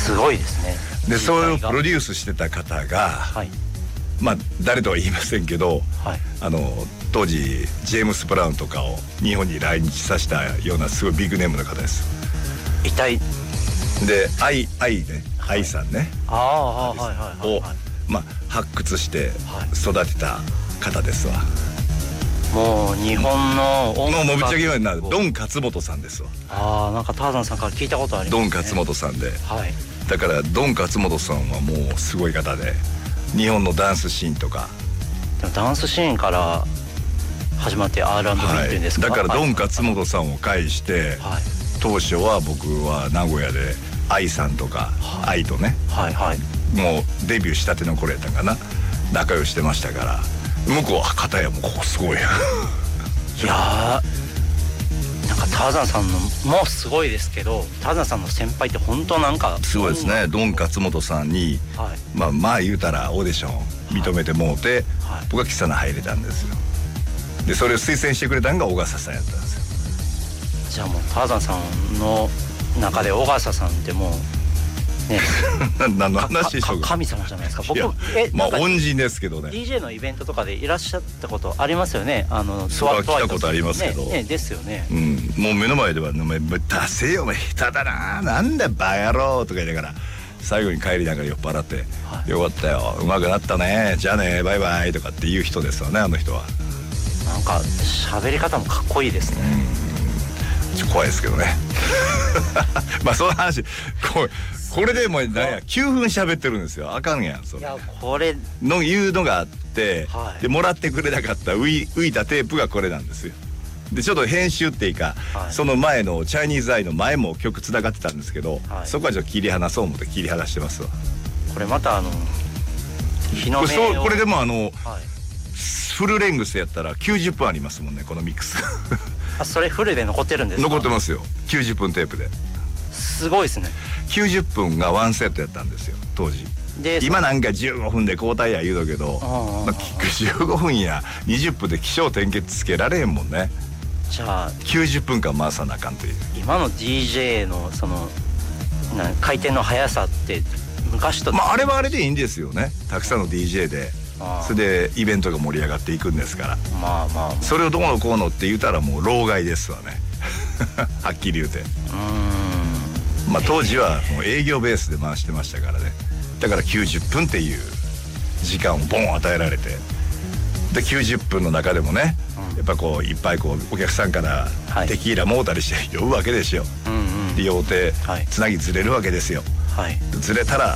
すごいですね。 でそれをプロデュースしてた方が、はい、まあ誰とは言いませんけど、はい、当時ジェームス・ブラウンとかを日本に来日させたようなすごいビッグネームの方です。 痛いで愛ね、愛さんね、をまあ発掘して育てた方ですわ。 もう日本の音楽もうぶっちゃけ言うようなドン勝本さんですわ。 なんかターザンさんから聞いたことありますね。 ドン勝本さんで、 はい、 だからドン勝本さんはもうすごい方で、日本のダンスシーンとか。 でもダンスシーンから始まって R&B っていうんですか、 だからドン勝本さんを介して、はい、当初は僕は名古屋で愛さんとか、はい、愛とね、はいはい、もうデビューしたての頃やったんかな、仲良ししてましたから、向こうは片やもうここすごいいやなんかターザンさんのもすごいですけど、ターザンさんの先輩って本当なんかすごいですね。ドン勝本さんに、はい、まあ言うたらオーディション認めてもうて、はい、僕はキサナ入れたんですよ。でそれを推薦してくれたのが小笠さんやったんですよ。 じゃあもうターザンさんの中で小笠さんってもうね何の話でしょうか。 神様じゃないですか。僕まあ恩人ですけどね。 DJ のイベントとかでいらっしゃったことありますよね。 それは来たことありますけど、 ですよね、 もう目の前では「お前出せよお前下手だな、なんだバカ野郎」とか言いながら最後に帰りながら酔っ払って「よかったよ、うまくなったね、じゃあねバイバイ」とかっていう人ですよね、あの人は。 なんか喋り方もかっこいいですね。 怖いですけどねまあその話これでもう9分喋ってるんですよ。あかんやんそれ。いやこれのいうのがあって、はい、でもらってくれなかった浮いたテープがこれなんですよ。でちょっと編集っていうか、はい、その前のチャイニーズアイの前も曲つながってたんですけど、はい、そこはちょっと切り離そう思って切り離してますわ。 これまた日の目をこれでもはい、フルレングスやったら90分ありますもんね、このミックスそれフルで残ってるんですか。 残ってますよ、90分テープで。 すごいですね。 90分がワンセットやったんですよ当時。で今なんか15分で交代や言うだけど、15分や20分で起承転結つけられへんもんね。じゃあ90分間回さなあかんという。 今の DJ のその回転の速さって昔と、 あれはあれでいいんですよね。たくさんの DJ でそれでイベントが盛り上がっていくんですから、それをどうのこうのって言うたらもう老害ですわねはっきり言うて。当時はもう営業ベースで回してましたからね。だから90分っていう時間をボン与えられて、で90分の中でもね、やっぱこういっぱいこうお客さんからテキーラもうたりして酔うわけですよ。で酔うてつなぎずれるわけですよ。ずれたら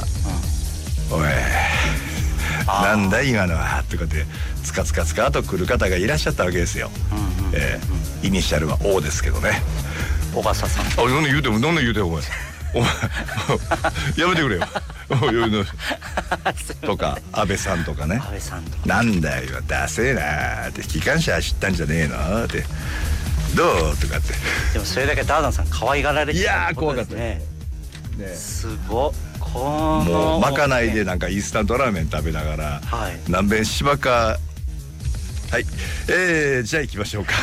「おいなんだ今のは」とかってつかつかつかと来る方がいらっしゃったわけですよ。イニシャルは O ですけどね。 小笠さん。 どんな言うてもお前やめてくれよとか安倍さんとかね。なんだよダセえなーって機関車走ったんじゃねえのってどうとかって。 でもそれだけダーダンさん可愛がられてたってことですね。 いやー怖かったね。 すごっ。 もうまかないでなんかインスタントラーメン食べながら、南米芝か。はい、じゃあ行きましょうか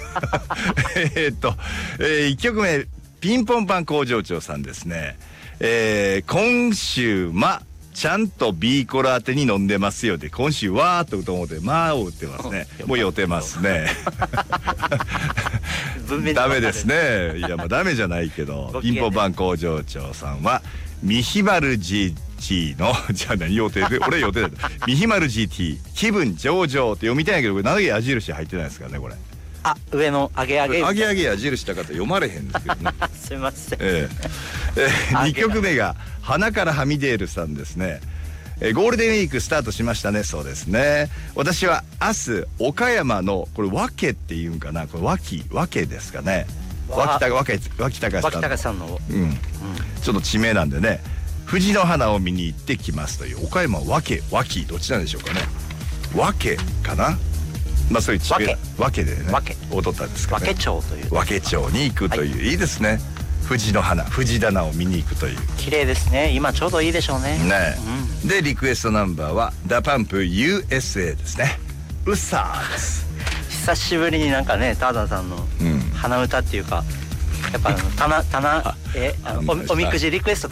1曲目ピンポンパン工場長さんですね。今週ちゃんと B コラ当てに飲んでますよで、今週わーっと歌うてを打ってますね。もう酔ってますねダメですね。いやダメじゃないけどピンポンパン工場長さんはミヒマル GT のじゃあ何予定で俺予定だったミヒマル GT 気分上々って読みたいんやけど、これ何で矢印入ってないですからねこれ。 上の上げ矢印した方読まれへんですけどねすいません。 2曲目が花からはみ出るさんですね。ゴールデンウィークスタートしましたね。そうですね。私は明日岡山のこれ和気っていうんかな、これ和気ですかね。脇高さんのちょっと地名なんでね、藤の花を見に行ってきますという。岡山和気どっちなんでしょうかね。和気かな。そういう地名和気でね踊ったんですかね。 和気町という和気町に行くという、いいですね。藤の花藤棚を見に行くという。 綺麗ですね。今ちょうどいいでしょうね。 でリクエストナンバーはダパンプ USA ですね。ウッサーです。 久しぶりになんかねターザンさんの鼻歌っていうか、やっぱおみくじリクエスト